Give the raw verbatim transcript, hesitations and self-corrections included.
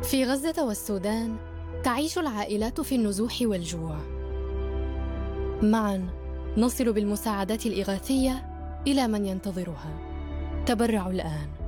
في غزة والسودان تعيش العائلات في النزوح والجوع. معاً نصل بالمساعدات الإغاثية إلى من ينتظرها. تبرعوا الآن.